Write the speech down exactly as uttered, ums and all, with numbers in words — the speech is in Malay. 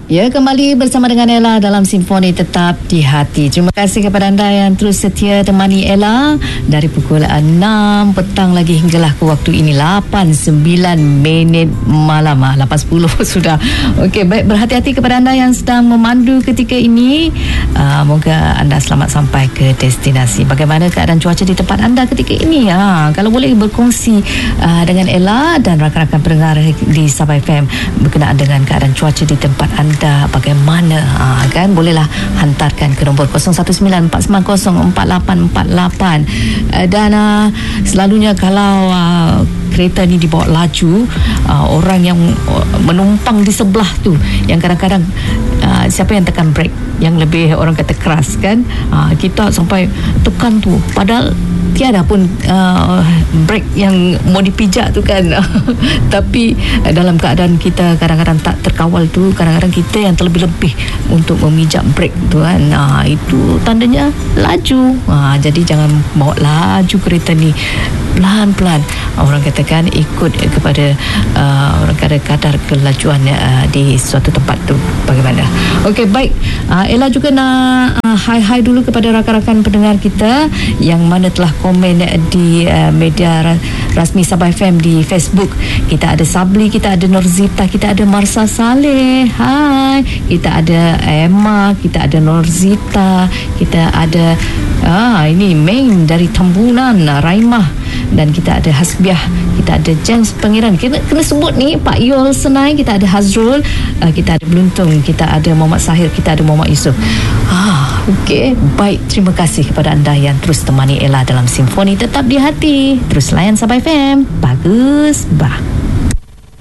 Ya, kembali bersama dengan Ella dalam Simfoni Tetap di Hati. Terima kasih kepada anda yang terus setia temani Ella dari pukul enam petang lagi hinggalah ke waktu ini lapan sembilan minit malam. lapan sepuluh sudah. Okey, baik, berhati-hati kepada anda yang sedang memandu ketika ini. Uh, moga anda selamat sampai ke destinasi. Bagaimana keadaan cuaca di tempat anda ketika ini? Ha, kalau boleh berkongsi uh, dengan Ella dan rakan-rakan pendengar di Sabah F M berkenaan dengan keadaan cuaca di tempat anda. Bagaimana, ha, kan bolehlah hantarkan ke nombor kosong satu sembilan empat sembilan kosong empat lapan empat lapan. uh, dan uh, selalunya kalau uh, kereta ni dibawa laju, uh, orang yang uh, menumpang di sebelah tu yang kadang-kadang uh, siapa yang tekan brake, yang lebih orang kata keras kan, uh, kita sampai tekan tu padahal tiada pun uh, brake yang mau dipijak tu kan. Tapi uh, dalam keadaan kita kadang-kadang tak terkawal tu, kadang-kadang kita yang terlebih-lebih untuk memijak brake tu kan, uh, itu tandanya laju. uh, Jadi jangan bawa laju kereta ni, pelan-pelan. Orang katakan ikut kepada uh, orang kata kadar kelajuan uh, di suatu tempat tu bagaimana. Okey, baik. uh, Ella juga nak uh, hi-hi dulu kepada rakan-rakan pendengar kita yang mana telah komen di uh, media ra- rasmi Sabah F M di Facebook. Kita ada Sabli, kita ada Norzita, kita ada Marsa Saleh, hai, kita ada Emma, kita ada Norzita, kita ada ah ini Main dari Tambunan, Raimah, dan kita ada Hasbiah, kita ada James Pangeran, kena, kena sebut ni Pak Yul Senai, kita ada Hazrul, uh, kita ada Beluntung, kita ada Muhammad Sahir, kita ada Muhammad Yusof. Ah, okey, baik, terima kasih kepada anda yang terus temani Ella dalam Simfoni Tetap di Hati. Terus layan Sabah F M. Bagus, bah.